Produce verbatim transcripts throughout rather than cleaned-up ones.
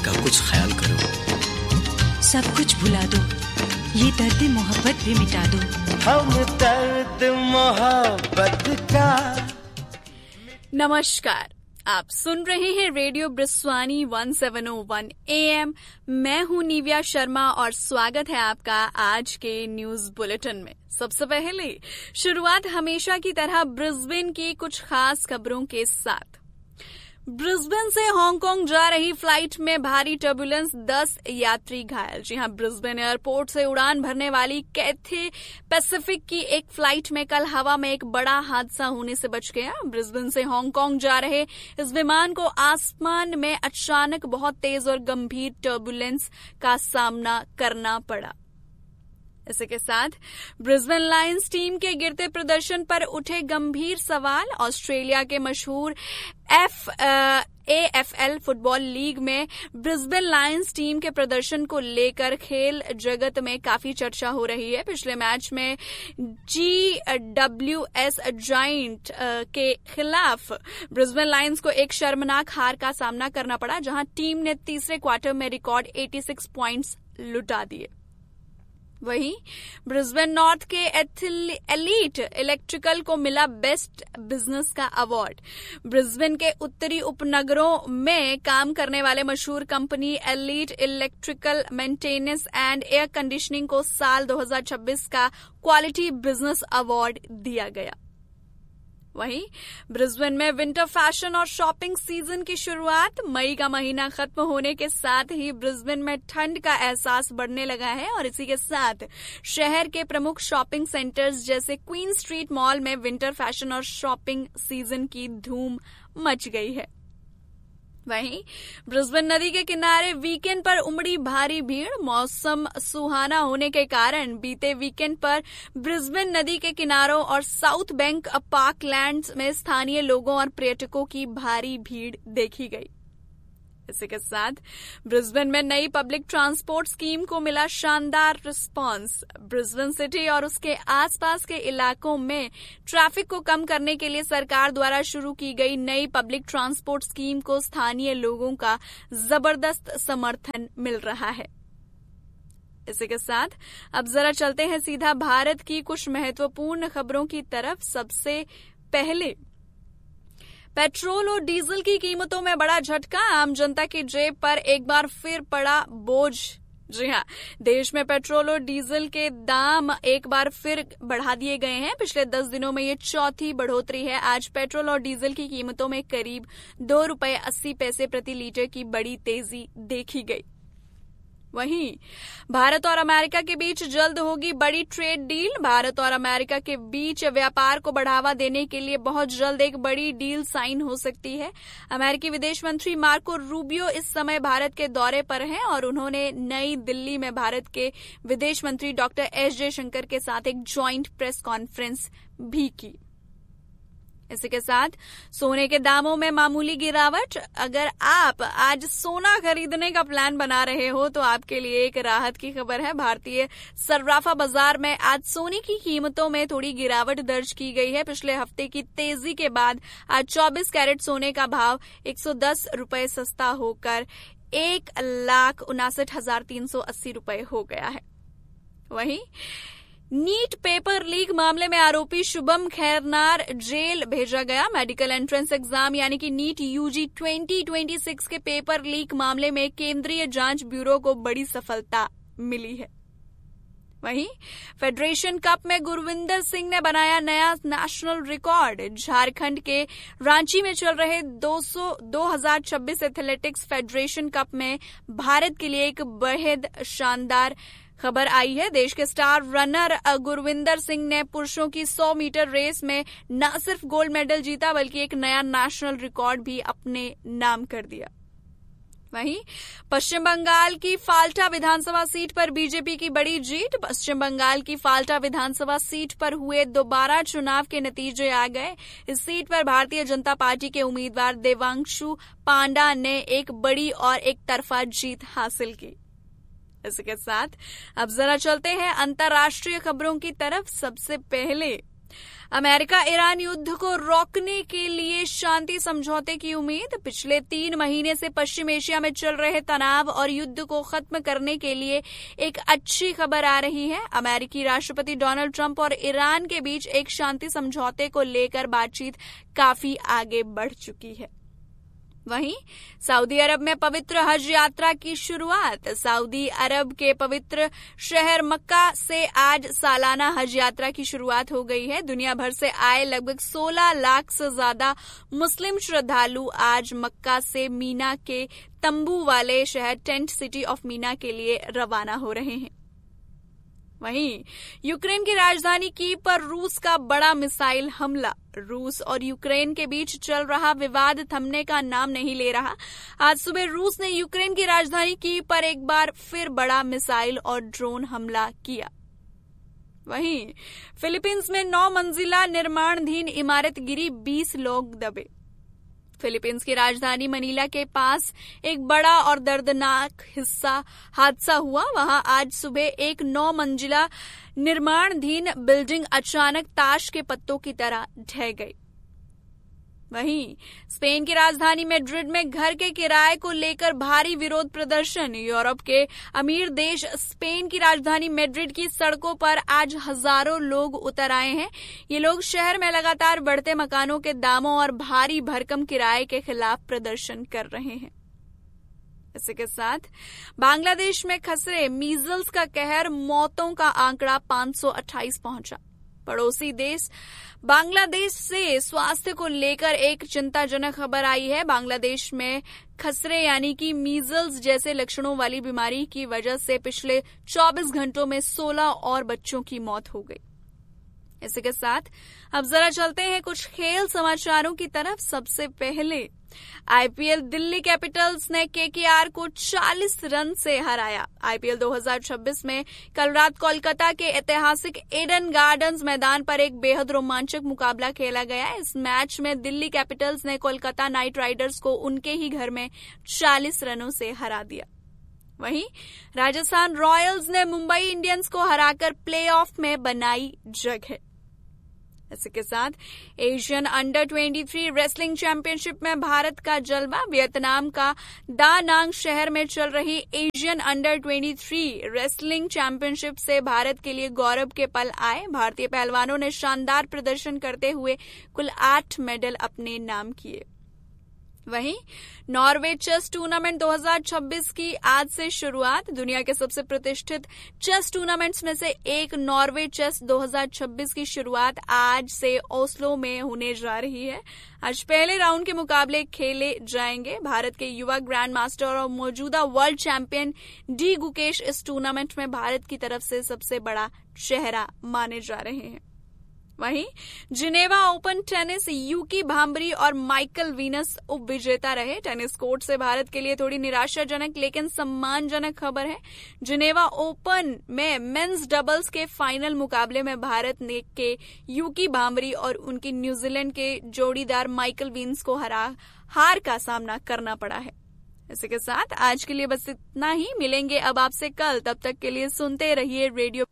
का कुछ ख्याल करो। सब कुछ भुला दो, ये दर्द मोहब्बत भी मिटा दो। हम दर्द मोहब्बत का। नमस्कार, आप सुन रहे हैं radio ब्रिस्वानी one seven O one A M. मैं हूं निव्या शर्मा और स्वागत है आपका आज के न्यूज बुलेटिन में। सबसे पहले शुरुआत हमेशा की तरह ब्रिस्बेन की कुछ खास खबरों के साथ। ब्रिस्बेन से हांगकांग जा रही फ्लाइट में भारी टर्बुलेंस, दस यात्री घायल। जी हां, ब्रिस्बेन एयरपोर्ट से उड़ान भरने वाली कैथे पैसिफिक की एक फ्लाइट में कल हवा में एक बड़ा हादसा होने से बच गया। ब्रिस्बेन से हांगकांग जा रहे इस विमान को आसमान में अचानक बहुत तेज और गंभीर टर्बुलेंस का सामना करना पड़ा। इसी के साथ ब्रिस्बेन लायंस टीम के गिरते प्रदर्शन पर उठे गंभीर सवाल। ऑस्ट्रेलिया के मशहूर F A F L football league में ब्रिस्बेन लायंस टीम के प्रदर्शन को लेकर खेल जगत में काफी चर्चा हो रही है। पिछले मैच में जी डब्ल्यू एस जायंट के खिलाफ ब्रिस्बेन लायंस को एक शर्मनाक हार का सामना करना पड़ा, जहां टीम ने तीसरे क्वार्टर में रिकॉर्ड छियासी पॉइंट्स लुटा दिए। वहीं ब्रिस्बेन नॉर्थ के एलीट इलेक्ट्रिकल को मिला बेस्ट बिजनेस का अवार्ड। ब्रिस्बेन के उत्तरी उपनगरों में काम करने वाले मशहूर company elite electrical maintenance and air conditioning को साल दो हज़ार छब्बीस का क्वालिटी बिजनेस अवार्ड दिया गया। वहीं ब्रिस्बेन में विंटर फैशन और शॉपिंग सीजन की शुरुआत। मई का महीना खत्म होने के साथ ही ब्रिस्बेन में ठंड का एहसास बढ़ने लगा है और इसी के साथ शहर के प्रमुख शॉपिंग सेंटर्स जैसे क्वीन स्ट्रीट मॉल में विंटर फैशन और शॉपिंग सीजन की धूम मच गई है। वहीं ब्रिस्बेन नदी के किनारे वीकेंड पर उमड़ी भारी भीड़। मौसम सुहाना होने के कारण बीते वीकेंड पर ब्रिस्बेन नदी के किनारों और साउथ बैंक पार्कलैंड्स में स्थानीय लोगों और पर्यटकों की भारी भीड़ देखी गई। इसी के साथ ब्रिस्बेन में नई पब्लिक ट्रांसपोर्ट स्कीम को मिला शानदार रिस्पांस। ब्रिस्बेन सिटी और उसके आसपास के इलाकों में ट्रैफिक को कम करने के लिए सरकार द्वारा शुरू की गई नई पब्लिक ट्रांसपोर्ट स्कीम को स्थानीय लोगों का जबरदस्त समर्थन मिल रहा है। इसी के साथ अब जरा चलते हैं सीधा भारत की कुछ महत्वपूर्ण खबरों की तरफ। सबसे पहले पेट्रोल और डीजल की कीमतों में बड़ा झटका, आम जनता की जेब पर एक बार फिर पड़ा बोझ। जी हां, देश में पेट्रोल और डीजल के दाम एक बार फिर बढ़ा दिए गए हैं। पिछले दस दिनों में ये चौथी बढ़ोतरी है। आज पेट्रोल और डीजल की कीमतों में करीब दो रुपये अस्सी पैसे प्रति लीटर की बड़ी तेजी देखी गई। वहीं भारत और अमेरिका के बीच जल्द होगी बड़ी ट्रेड डील। भारत और अमेरिका के बीच व्यापार को बढ़ावा देने के लिए बहुत जल्द एक बड़ी डील साइन हो सकती है। अमेरिकी विदेश मंत्री मार्को रूबियो इस समय भारत के दौरे पर हैं और उन्होंने नई दिल्ली में भारत के विदेश मंत्री डॉक्टर एस जयशंकर के साथ एक ज्वाइंट प्रेस कॉन्फ्रेंस भी की। इसी के साथ सोने के दामों में मामूली गिरावट। अगर आप आज सोना खरीदने का प्लान बना रहे हो तो आपके लिए एक राहत की खबर है। भारतीय सर्राफा बाजार में आज सोने की कीमतों में थोड़ी गिरावट दर्ज की गई है। पिछले हफ्ते की तेजी के बाद आज चौबीस कैरेट सोने का भाव एक सौ दस रुपए सस्ता होकर एक लाख उनासठ हजार तीन सौ अस्सी रुपए हो गया है। वहीं नीट पेपर लीक मामले में आरोपी शुभम खैरनार जेल भेजा गया। मेडिकल एंट्रेंस एग्जाम यानी कि NEET UG twenty twenty six के पेपर लीक मामले में केंद्रीय जांच ब्यूरो को बड़ी सफलता मिली है। वहीं फेडरेशन कप में गुरविंदर सिंह ने बनाया नया नेशनल रिकॉर्ड। झारखंड के रांची में चल रहे दो हज़ार छब्बीस एथलेटिक्स फेडरेशन कप में भारत के लिए एक बेहद शानदार खबर आई है। देश के स्टार रनर गुरविंदर सिंह ने पुरुषों की सौ मीटर रेस में न सिर्फ गोल्ड मेडल जीता बल्कि एक नया नेशनल रिकॉर्ड भी अपने नाम कर दिया। वहीं पश्चिम बंगाल की फाल्टा विधानसभा सीट पर बीजेपी की बड़ी जीत। पश्चिम बंगाल की फाल्टा विधानसभा सीट पर हुए दोबारा चुनाव के नतीजे आ गए। इस सीट पर भारतीय जनता पार्टी के उम्मीदवार देवांशु पांडा ने एक बड़ी और एक तरफा जीत हासिल की। इसके साथ अब जरा चलते हैं अंतर्राष्ट्रीय खबरों की तरफ। सबसे पहले अमेरिका ईरान युद्ध को रोकने के लिए शांति समझौते की उम्मीद। पिछले तीन महीने से पश्चिम एशिया में चल रहे तनाव और युद्ध को खत्म करने के लिए एक अच्छी खबर आ रही है। अमेरिकी राष्ट्रपति डोनाल्ड ट्रंप और ईरान के बीच एक शांति समझौते को लेकर बातचीत काफी आगे बढ़ चुकी है। वहीं सऊदी अरब में पवित्र हज यात्रा की शुरुआत। सऊदी अरब के पवित्र शहर मक्का से आज सालाना हज यात्रा की शुरुआत हो गई है। दुनिया भर से आए लगभग सोलह लाख से ज्यादा मुस्लिम श्रद्धालु आज मक्का से मीना के तंबू वाले शहर टेंट सिटी ऑफ मीना के लिए रवाना हो रहे हैं। वहीं यूक्रेन की राजधानी कीव पर रूस का बड़ा मिसाइल हमला। रूस और यूक्रेन के बीच चल रहा विवाद थमने का नाम नहीं ले रहा। आज सुबह रूस ने यूक्रेन की राजधानी कीव पर एक बार फिर बड़ा मिसाइल और ड्रोन हमला किया। वहीं फिलीपींस में नौ मंजिला निर्माणाधीन इमारत गिरी, बीस लोग दबे। फिलीपींस की राजधानी मनीला के पास एक बड़ा और दर्दनाक हिस्सा हादसा हुआ। वहां आज सुबह एक नौ मंजिला निर्माणाधीन बिल्डिंग अचानक ताश के पत्तों की तरह ढह गई। वहीं स्पेन की राजधानी मैड्रिड में घर के किराए को लेकर भारी विरोध प्रदर्शन। यूरोप के अमीर देश स्पेन की राजधानी मैड्रिड की सड़कों पर आज हजारों लोग उतर आए हैं। ये लोग शहर में लगातार बढ़ते मकानों के दामों और भारी भरकम किराए के खिलाफ प्रदर्शन कर रहे हैं। इसी के साथ बांग्लादेश में खसरे मीजल्स का कहर, मौतों का आंकड़ा पांच सौ अट्ठाईस पहुंचा। पड़ोसी देश बांग्लादेश से स्वास्थ्य को लेकर एक चिंताजनक खबर आई है। बांग्लादेश में खसरे यानी कि मीजल्स जैसे लक्षणों वाली बीमारी की वजह से पिछले चौबीस घंटों में सोलह और बच्चों की मौत हो गई। इसी के साथ अब जरा चलते हैं कुछ खेल समाचारों की तरफ। सबसे पहले आईपीएल दिल्ली कैपिटल्स ने केकेआर को चालीस रन से हराया। आईपीएल दो हज़ार छब्बीस में कल रात कोलकाता के ऐतिहासिक एडन गार्डन्स मैदान पर एक बेहद रोमांचक मुकाबला खेला गया। इस मैच में दिल्ली कैपिटल्स ने कोलकाता नाइट राइडर्स को उनके ही घर में चालीस रनों से हरा दिया। वहीं राजस्थान रॉयल्स ने मुंबई इंडियंस को हराकर प्लेऑफ में बनाई जगह। इसी के साथ एशियन अंडर तेईस रेसलिंग चैंपियनशिप में भारत का जलवा। वियतनाम का दा नांग शहर में चल रही एशियन अंडर तेईस रेसलिंग चैंपियनशिप से भारत के लिए गौरव के पल आए। भारतीय पहलवानों ने शानदार प्रदर्शन करते हुए कुल आठ मेडल अपने नाम किए। वहीं नॉर्वे चेस टूर्नामेंट दो हज़ार छब्बीस की आज से शुरुआत। दुनिया के सबसे प्रतिष्ठित चेस टूर्नामेंट्स में से एक नॉर्वे चेस दो हज़ार छब्बीस की शुरुआत आज से ओस्लो में होने जा रही है। आज पहले राउंड के मुकाबले खेले जाएंगे। भारत के युवा ग्रैंड मास्टर और मौजूदा वर्ल्ड चैंपियन डी गुकेश इस टूर्नामेंट में भारत की तरफ से सबसे बड़ा चेहरा माने जा रहे हैं। वहीं जिनेवा ओपन टेनिस यूकी भांबरी और माइकल वीनस उप विजेता रहे। टेनिस कोर्ट से भारत के लिए थोड़ी निराशाजनक लेकिन सम्मानजनक खबर है। जिनेवा ओपन में मेंस डबल्स के फाइनल मुकाबले में भारत ने के यूकी भांबरी और उनकी न्यूजीलैंड के जोड़ीदार माइकल वीनस को हरा हार का सामना करना पड़ा है। इसी के साथ आज के लिए बस इतना ही। मिलेंगे अब आपसे कल, तब तक के लिए सुनते रहिए रेडियो।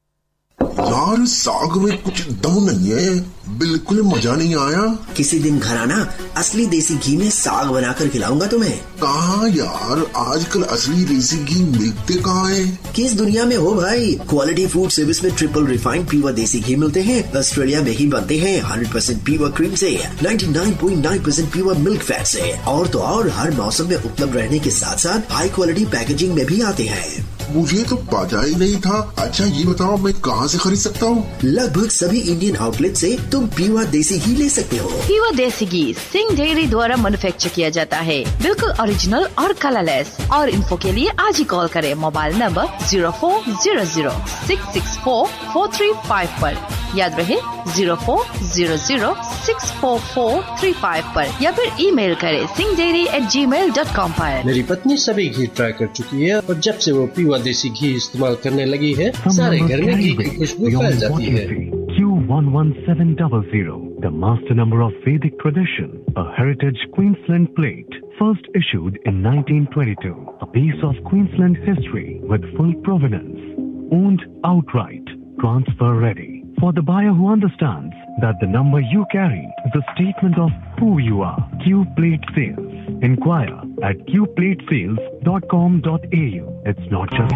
यार साग में कुछ दम नहीं है, बिल्कुल मजा नहीं आया। किसी दिन घर आना, असली देसी घी में साग बनाकर खिलाऊंगा तुम्हें। कहाँ यार, आजकल असली देसी घी मिलते कहाँ है? किस दुनिया में हो भाई। क्वालिटी फूड सर्विस में ट्रिपल रिफाइंड प्योर देसी घी मिलते हैं। ऑस्ट्रेलिया में ही बनते हैं। हंड्रेड परसेंट प्योर क्रीम से, ninety nine point nine percent pure milk fat से। और तो और हर मौसम में उपलब्ध रहने के साथ साथ हाई क्वालिटी पैकेजिंग में भी आते हैं। मुझे तो पता ही नहीं था। अच्छा ये बताओ मैं कहाँ से खरीद सकता हूँ? लगभग सभी इंडियन आउटलेट से तुम प्योर देसी घी ले सकते हो। प्योर देसी घी सिंह डेयरी द्वारा मैन्युफैक्चर किया जाता है, बिल्कुल ओरिजिनल और कलरलेस। और इन्फो के लिए आज ही कॉल करें mobile number zero four zero zero six six four four three five पर। याद रहे zero four zero zero six four four three five पर, या फिर ईमेल करें सिंह डेयरी एट जी मेल डॉट कॉम पर। मेरी पत्नी सभी घी ट्राई कर चुकी है और जब से वो प्योर देसी घी इस्तेमाल करने लगी है, सारे घर में घी की खुशबू फैल जाती है। Q one one seven zero zero, the master number of Vedic tradition, a heritage Queensland plate, first issued in nineteen twenty-two, a piece of Queensland history with full provenance, owned outright, transfer ready. For the buyer who understands, that the number you carry is a statement of who you are. Q Plate Sales. Inquire at q plate sales dot com dot a u. It's not just